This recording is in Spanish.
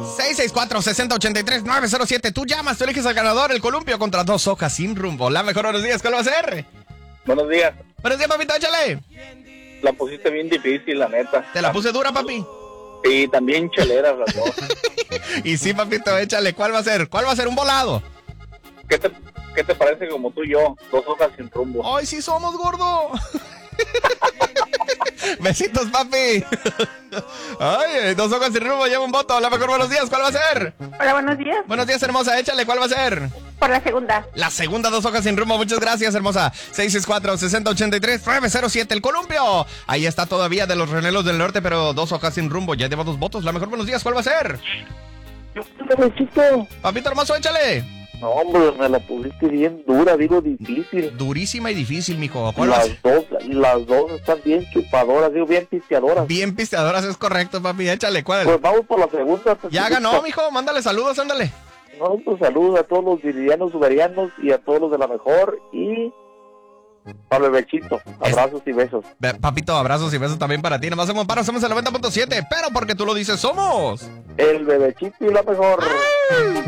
664-6083-907. Tú llamas, tú eliges al ganador, el columpio contra dos hojas sin rumbo. La mejor, buenos días, ¿cuál va a ser? Buenos días. Buenos días, papito, échale. La pusiste bien difícil, la neta. ¿Te la puse dura, papi? Y también cheleras las dos. Y sí, papito, échale. ¿Cuál va a ser? ¿Cuál va a ser? ¿Un volado? ¿Qué te parece como tú y yo? Dos hojas sin rumbo. ¡Ay, sí somos, gordo! Besitos, papi. Ay, dos hojas sin rumbo, lleva un voto. La mejor, buenos días, ¿cuál va a ser? Hola, buenos días. Buenos días, hermosa, échale, ¿cuál va a ser? Por la segunda. La segunda, dos hojas sin rumbo, muchas gracias, hermosa. 664-6083-907, el columpio. Ahí está todavía de los Renelos del Norte, pero dos hojas sin rumbo, ya lleva dos votos. La mejor, buenos días, ¿cuál va a ser? Papito hermoso, échale. No, hombre, me la pusiste bien dura, digo difícil. Durísima y difícil, mijo. ¿Cuál va a ser? Las dos están bien chupadoras, digo bien pisteadoras. Bien pisteadoras, es correcto, papi, échale, ¿cuál? Pues vamos por la segunda. Ya ganó, mijo, mándale saludos, ándale. No, pues saludos a todos los viridianos, uberianos y a todos los de la mejor y a Bebechito. Abrazos y besos. Papito, abrazos y besos también para ti. Nomás hacemos paro, somos el 90.7, pero porque tú lo dices, somos el Bebechito y la mejor.